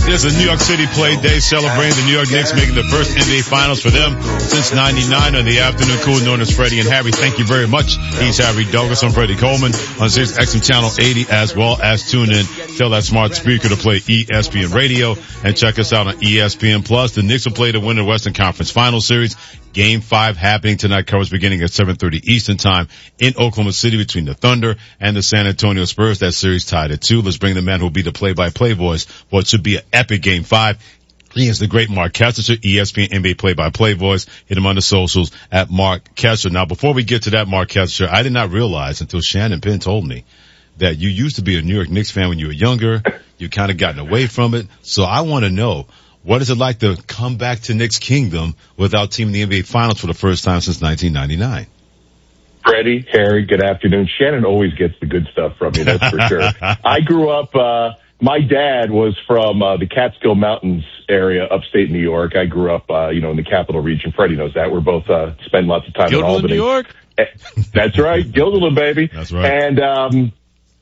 There's a New York City play day celebrating the New York Knicks making the first NBA Finals for them since '99 on the afternoon cool, known as Freddie and Harry. Thank you very much. He's Harry Douglas. I'm Freddie Coleman on Sirius XM Channel 80, as well as tune in. Tell that smart speaker to play ESPN Radio and check us out on ESPN Plus. The Knicks will play to win the Western Conference Final Series. Game 5 happening tonight. Coverage beginning at 7:30 Eastern Time in Oklahoma City between the Thunder and the San Antonio Spurs. That series tied at 2. Let's bring the man who will be the play-by-play voice for what should be an epic Game 5. He is the great Mark Kessler, ESPN NBA play-by-play voice. Hit him on the socials at Mark Kessler. Now, before we get to that, Mark Kessler, I did not realize until Shannon Penn told me that you used to be a New York Knicks fan when you were younger. You kind of gotten away from it. So I want to know, what is it like to come back to Knicks Kingdom without teaming the NBA Finals for the first time since 1999? Freddie, Harry, good afternoon. Shannon always gets the good stuff from me, that's for sure. I grew up, my dad was from the Catskill Mountains area, upstate New York. I grew up, in the capital region. Freddie knows that. We're both spend lots of time in Albany. New York? That's right. Guilderland, baby. That's right. And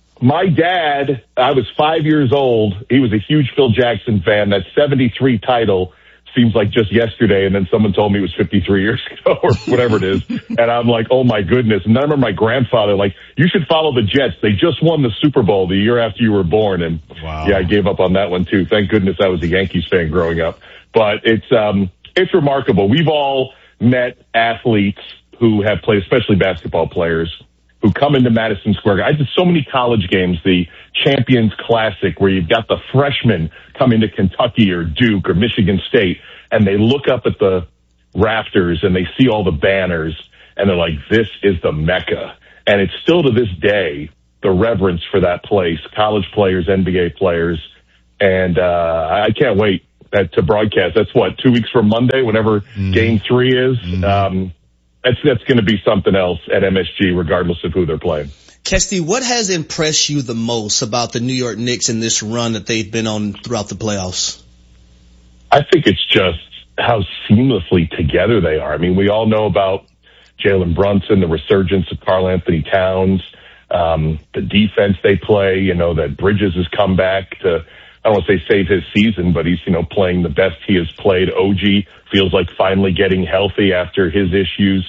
my dad, I was 5 years old. He was a huge Phil Jackson fan. That 73 title seems like just yesterday, and then someone told me it was 53 years ago or whatever it is. And I'm like, oh my goodness. And I remember my grandfather, like, you should follow the Jets. They just won the Super Bowl the year after you were born. And wow. Yeah, I gave up on that one too. Thank goodness I was a Yankees fan growing up. But it's remarkable. We've all met athletes who have played, especially basketball players, who come into Madison Square Garden. I did so many college games, the Champions Classic, where you've got the freshmen coming to Kentucky or Duke or Michigan State, and they look up at the rafters and they see all the banners, and they're like, this is the Mecca. And it's still to this day, the reverence for that place, college players, NBA players. And I can't wait to broadcast. That's what, 2 weeks from Monday, whenever Game 3 is. That's going to be something else at MSG, regardless of who they're playing. Kesty, what has impressed you the most about the New York Knicks in this run that they've been on throughout the playoffs? I think it's just how seamlessly together they are. I mean, we all know about Jalen Brunson, the resurgence of Karl Anthony Towns, the defense they play, that Bridges has come back to, I don't want to say save his season, but he's, playing the best he has played. OG feels like finally getting healthy after his issues.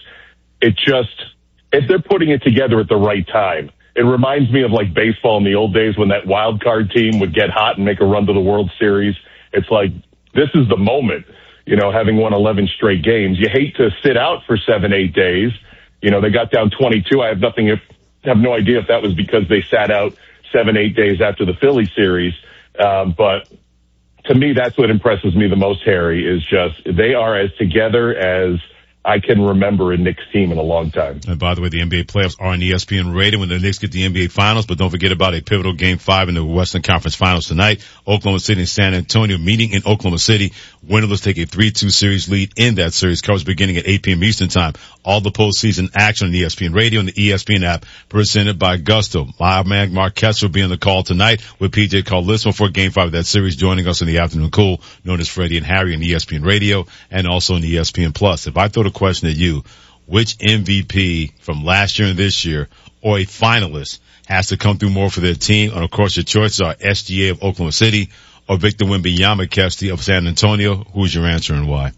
If they're putting it together at the right time, it reminds me of like baseball in the old days when that wild card team would get hot and make a run to the World Series. It's like, this is the moment, having won 11 straight games. You hate to sit out for 7-8 days. They got down 22. I have no idea if that was because they sat out 7-8 days after the Philly series. But to me, that's what impresses me the most, Harry, is just they are as together as I can remember a Knicks team in a long time. And by the way, the NBA playoffs are on ESPN Radio when the Knicks get the NBA Finals, but don't forget about a pivotal Game 5 in the Western Conference Finals tonight. Oklahoma City and San Antonio meeting in Oklahoma City. Winnerless take a 3-2 series lead in that series. Coverage beginning at 8 p.m. Eastern Time. All the postseason action on ESPN Radio and the ESPN app presented by Gusto. My man Mark Kessler will be on the call tonight with PJ Carlismo for Game 5 of that series, joining us in the afternoon cool, known as Freddie and Harry on ESPN Radio and also on ESPN Plus. If I throw the question at you, which MVP from last year and this year or a finalist has to come through more for their team? And of course, your choices are SGA of Oklahoma City or Victor Wembanyama Kesty of San Antonio. Who's your answer and why?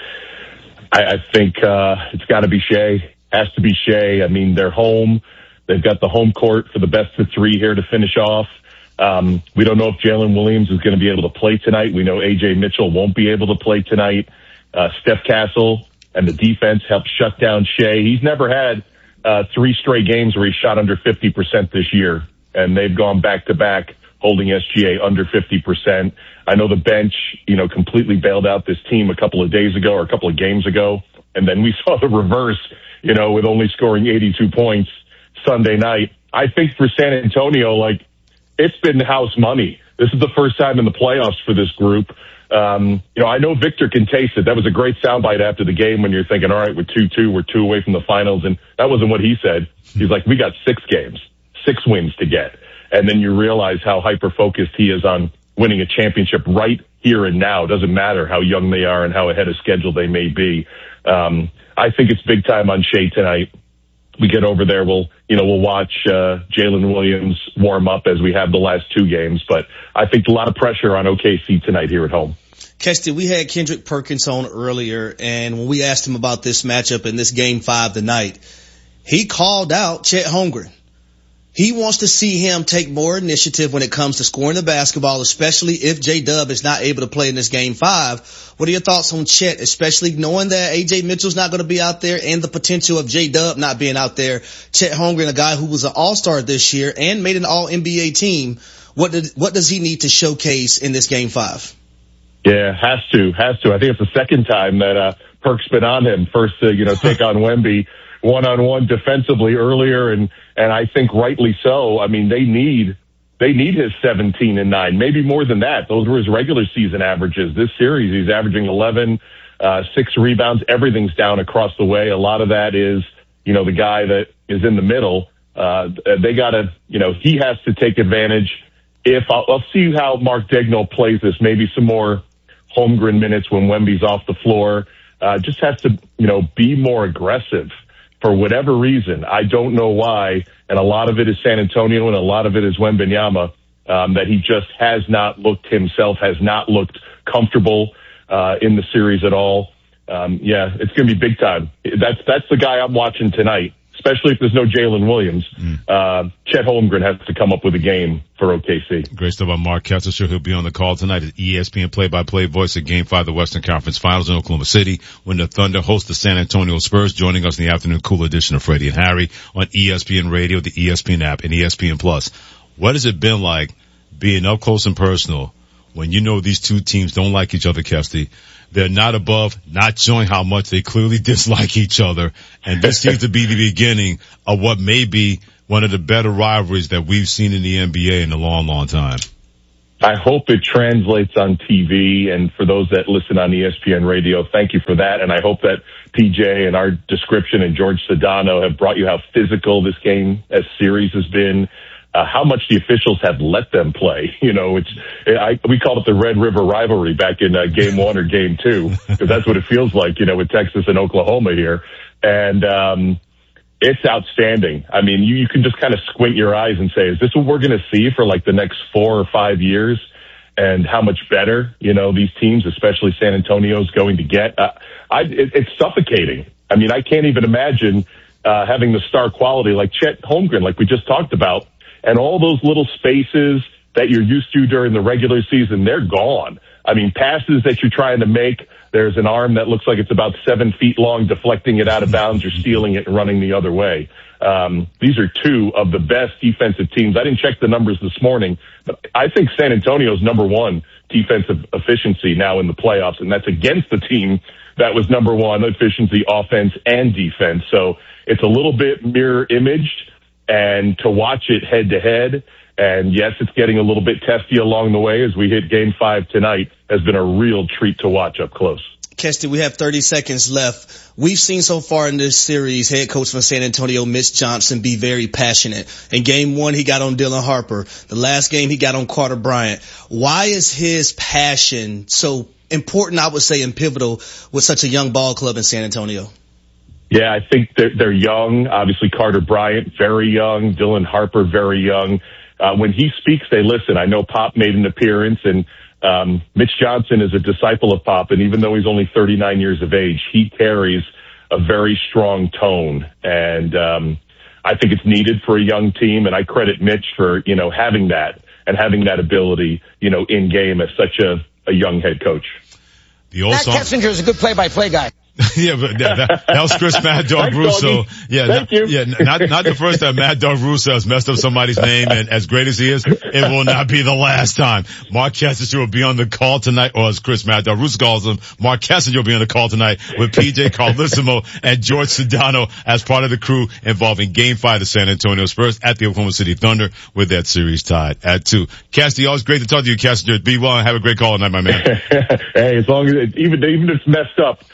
I think it's got to be Shea. Has to be Shea. I mean, they're home. They've got the home court for the best of 3 here to finish off. We don't know if Jalen Williams is going to be able to play tonight. We know A.J. Mitchell won't be able to play tonight. Steph Castle and the defense helped shut down Shea. He's never had 3 straight games where he shot under 50% this year, and they've gone back-to-back holding SGA under 50%. I know the bench, completely bailed out this team a couple of days ago or a couple of games ago, and then we saw the reverse, with only scoring 82 points Sunday night. I think for San Antonio, it's been house money. This is the first time in the playoffs for this group. I know Victor can taste it. That was a great soundbite after the game when you're thinking, all right, we're 2-2, we're 2 away from the finals. And that wasn't what he said. He's like, we got 6 games, 6 wins to get. And then you realize how hyper-focused he is on winning a championship right here and now. It doesn't matter how young they are and how ahead of schedule they may be. I think it's big time on Shea tonight. we get over there, we'll watch Jalen Williams warm up as we have the last two games. But I think a lot of pressure on OKC tonight here at home. Kesty, we had Kendrick Perkins on earlier, and when we asked him about this matchup in this Game 5 tonight, he called out Chet Holmgren. He wants to see him take more initiative when it comes to scoring the basketball, especially if J-Dub is not able to play in this Game 5. What are your thoughts on Chet, especially knowing that A.J. Mitchell's not going to be out there and the potential of J-Dub not being out there? Chet Holmgren, a guy who was an all-star this year and made an all-NBA team, what does he need to showcase in this Game 5? Yeah, has to. I think it's the second time that Perk's been on him. First, take on Wemby one-on-one defensively earlier, and I think rightly so. I mean, they need his 17 and 9, maybe more than that. Those were his regular season averages. This series, he's averaging 11, 6 rebounds. Everything's down across the way. A lot of that is, the guy that is in the middle. They gotta, he has to take advantage. I'll see how Mark Daigneault plays this, maybe some more Holmgren minutes when Wemby's off the floor. Just has to, be more aggressive for whatever reason. I don't know why. And a lot of it is San Antonio and a lot of it is Wembanyama, that he just has not looked himself, has not looked comfortable, in the series at all. It's going to be big time. That's the guy I'm watching tonight, especially if there's no Jalen Williams. Chet Holmgren has to come up with a game for OKC. Great stuff about Mark Kessler. He'll be on the call tonight as ESPN play-by-play voice of Game 5 of the Western Conference Finals in Oklahoma City when the Thunder host the San Antonio Spurs. Joining us in the afternoon cool edition of Freddie and Harry on ESPN Radio, the ESPN app, and ESPN Plus. What has it been like being up close and personal when you know these two teams don't like each other, Kesty? They're not above, not showing how much they clearly dislike each other. And this seems to be the beginning of what may be one of the better rivalries that we've seen in the NBA in a long, long time. I hope it translates on TV. And for those that listen on ESPN Radio, thank you for that. And I hope that PJ and our description and George Sedano have brought you how physical this game as series has been. How much the officials have let them play. We called it the Red River rivalry back in Game 1 or Game 2, because that's what it feels like, with Texas and Oklahoma here. And it's outstanding. I mean, you can just kind of squint your eyes and say, is this what we're going to see for like the next 4 or 5 years? And how much better, these teams, especially San Antonio, is going to get. It's suffocating. I mean, I can't even imagine having the star quality like Chet Holmgren, like we just talked about. And all those little spaces that you're used to during the regular season, they're gone. I mean, passes that you're trying to make, there's an arm that looks like it's about 7 feet long, deflecting it out of bounds or stealing it and running the other way. These are two of the best defensive teams. I didn't check the numbers this morning, but I think San Antonio's number one defensive efficiency now in the playoffs, and that's against the team that was number one efficiency, offense and defense. So it's a little bit mirror imaged. And to watch it head to head, and yes, it's getting a little bit testy along the way as we hit Game 5 tonight, has been a real treat to watch up close. Kesty, we have 30 seconds left. We've seen so far in this series head coach for San Antonio, Mitch Johnson, be very passionate. In Game 1, he got on Dylan Harper. The last game, he got on Carter Bryant. Why is his passion so important, I would say, and pivotal with such a young ball club in San Antonio? Yeah, I think they're young. Obviously, Carter Bryant, very young. Dylan Harper, very young. When he speaks, they listen. I know Pop made an appearance, and Mitch Johnson is a disciple of Pop, and even though he's only 39 years of age, he carries a very strong tone. And I think it's needed for a young team, and I credit Mitch for, having that and having that ability, in game as such a young head coach. Matt Kessinger is a good play-by-play guy. Yeah, but that was Chris Mad Dog Russo. Yeah, Thank you. Yeah, not the first time Mad Dog Russo has messed up somebody's name, and as great as he is, it will not be the last time. Mark Kessinger will be on the call tonight, or as Chris Mad Dog Russo calls him, Mark Kessinger will be on the call tonight with PJ Carlissimo and George Sedano as part of the crew involving Game 5 of the San Antonio Spurs at the Oklahoma City Thunder with that series tied at 2. Cassidy, always great to talk to you, Kessinger. Be well and have a great call tonight, my man. Hey, as long as even if it's messed up,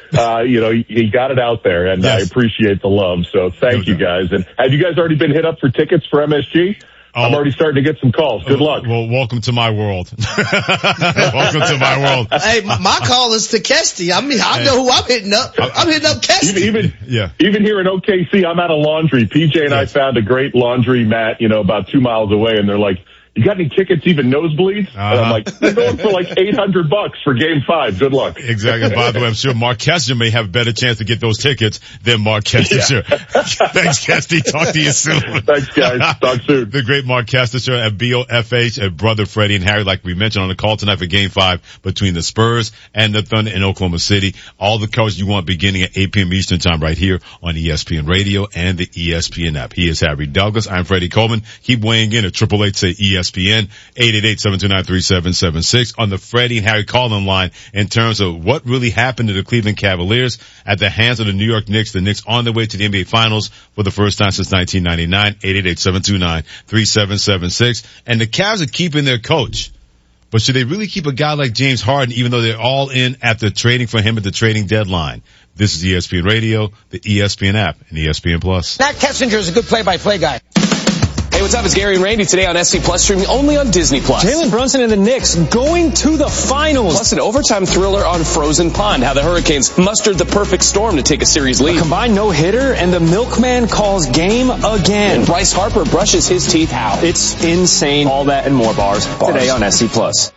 he got it out there, and yes. I appreciate the love. So thank you guys. And have you guys already been hit up for tickets for MSG? I'm already starting to get some calls. Good luck. Well, welcome to my world. Welcome to my world. Hey, my call is to Kesty. I mean, I know who I'm hitting up. I'm hitting up Kesty. Even here in OKC, I'm at a laundry. PJ and I found a great laundry mat, about 2 miles away, and they're like, you got any tickets, even nosebleeds? And I'm like, they're going for like $800 for Game 5. Good luck. Exactly. By the way, I'm sure Mark Kessinger may have a better chance to get those tickets than Mark Kessinger. Yeah. Thanks, Kesty. Talk to you soon. Thanks, guys. Talk soon. The great Mark Kessinger at BOFH at Brother Freddie and Harry, like we mentioned on the call tonight for Game 5 between the Spurs and the Thunder in Oklahoma City. All the coverage you want beginning at 8 p.m. Eastern Time right here on ESPN Radio and the ESPN app. He is Harry Douglas. I'm Freddie Coleman. Keep weighing in at 888 say ESPN. 888-729-3776 on the Freddie and Harry call-in line in terms of what really happened to the Cleveland Cavaliers at the hands of the New York Knicks. The Knicks on their way to the NBA Finals for the first time since 1999. 888-729-3776. And the Cavs are keeping their coach. But should they really keep a guy like James Harden even though they're all in after trading for him at the trading deadline? This is ESPN Radio, the ESPN app, and ESPN Plus. Matt Kessinger is a good play-by-play guy. Hey, what's up? It's Gary and Randy today on SC Plus, streaming only on Disney Plus. Jalen Brunson and the Knicks going to the finals. Plus an overtime thriller on Frozen Pond, how the Hurricanes mustered the perfect storm to take a series lead. A combined no-hitter, and the milkman calls game again. And Bryce Harper brushes his teeth how? It's insane. All that and more bars today on SC Plus.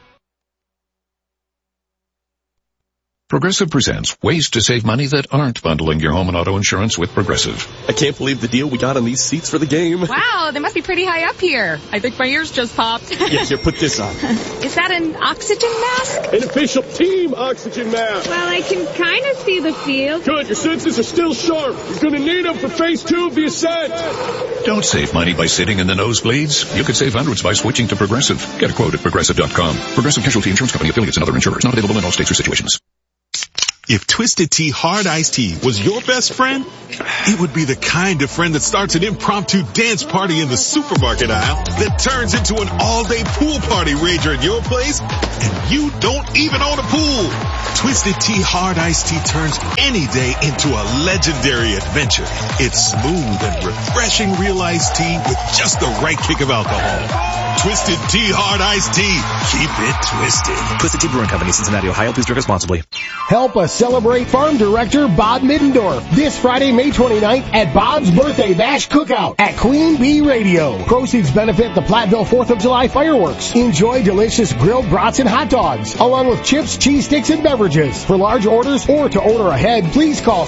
Progressive presents ways to save money that aren't bundling your home and auto insurance with Progressive. I can't believe the deal we got on these seats for the game. Wow, they must be pretty high up here. I think my ears just popped. Yes, here, put this on. Is that an oxygen mask? An official team oxygen mask. Well, I can kind of see the field. Good, your senses are still sharp. You're going to need them for phase 2 of the ascent. Don't save money by sitting in the nosebleeds. You could save hundreds by switching to Progressive. Get a quote at Progressive.com. Progressive Casualty Insurance Company, affiliates, and other insurers. Not available in all states or situations. If Twisted Tea Hard Iced Tea was your best friend, it would be the kind of friend that starts an impromptu dance party in the supermarket aisle that turns into an all-day pool party rager at your place, and you don't even own a pool. Twisted Tea Hard Iced Tea turns any day into a legendary adventure. It's smooth and refreshing real iced tea with just the right kick of alcohol. Twisted Tea Hard Iced Tea. Keep it twisted. Twisted Tea Brewing Company, Cincinnati, Ohio. Please drink responsibly. Help us celebrate Farm Director Bob Middendorf this Friday, May 29th at Bob's Birthday Bash Cookout at Queen Bee Radio. Proceeds benefit the Platteville 4th of July fireworks. Enjoy delicious grilled brats and hot dogs, along with chips, cheese sticks, and beverages. For large orders or to order ahead, please call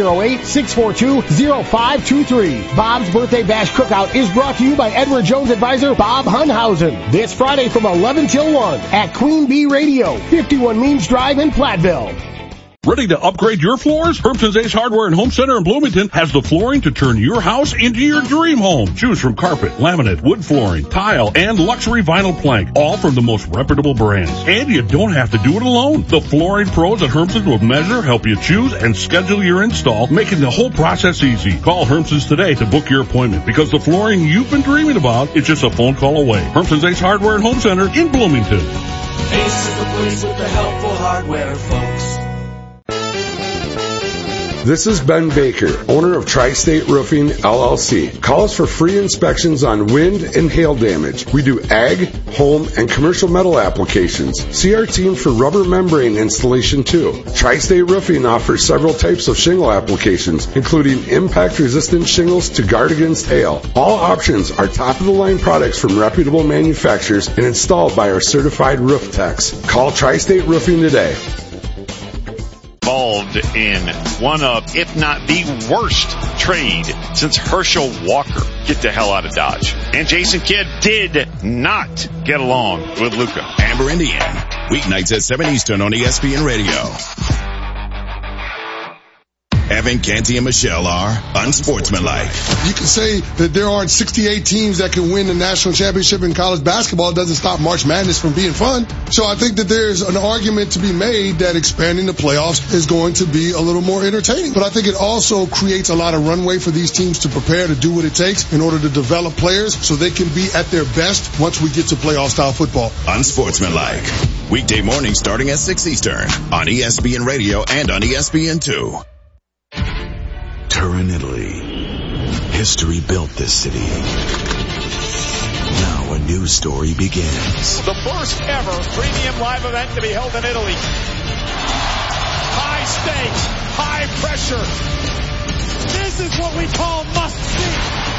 608-642-0523. Bob's Birthday Bash Cookout is brought to you by Edward Jones advisor Bob Hunhausen. This Friday from 11 till 1 at Queen Bee Radio, 51 Means Drive in Platteville. Ready to upgrade your floors? Hermson's Ace Hardware and Home Center in Bloomington has the flooring to turn your house into your dream home. Choose from carpet, laminate, wood flooring, tile, and luxury vinyl plank, all from the most reputable brands. And you don't have to do it alone. The flooring pros at Hermson's will measure, help you choose, and schedule your install, making the whole process easy. Call Hermson's today to book your appointment, because the flooring you've been dreaming about is just a phone call away. Hermson's Ace Hardware and Home Center in Bloomington. Ace is the place with the helpful hardware, folks. This is Ben Baker, owner of Tri-State Roofing, LLC. Call us for free inspections on wind and hail damage. We do ag, home, and commercial metal applications. See our team for rubber membrane installation too. Tri-State Roofing offers several types of shingle applications, including impact-resistant shingles to guard against hail. All options are top-of-the-line products from reputable manufacturers and installed by our certified roof techs. Call Tri-State Roofing today. Involved in one of, if not the worst trade since Herschel Walker. Get the hell out of Dodge. And Jason Kidd did not get along with Luka. Amber Indian, weeknights at 7 Eastern on ESPN Radio. Evan, Canty, and Michelle are unsportsmanlike. You can say that there aren't 68 teams that can win the national championship in college basketball. It doesn't stop March Madness from being fun. So I think that there's an argument to be made that expanding the playoffs is going to be a little more entertaining. But I think it also creates a lot of runway for these teams to prepare to do what it takes in order to develop players so they can be at their best once we get to playoff-style football. Unsportsmanlike. Weekday mornings starting at 6 Eastern on ESPN Radio and on ESPN2. Turin, Italy. History built this city. a new story begins. The first ever premium live event to be held in Italy. High stakes, high pressure. This is what we call must see.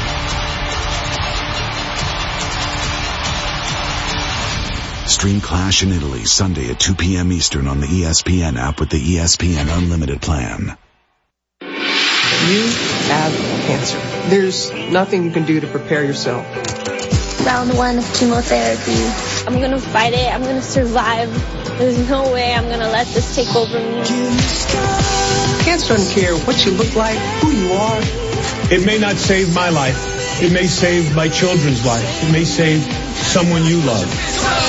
Stream Clash in Italy Sunday at 2 p.m. Eastern on the ESPN app with the ESPN Unlimited plan. You have cancer. There's nothing you can do to prepare yourself. Round 1 of chemotherapy. I'm going to fight it. I'm going to survive. There's no way I'm going to let this take over me. Cancer doesn't care what you look like, who you are. It may not save my life. It may save my children's life. It may save someone you love.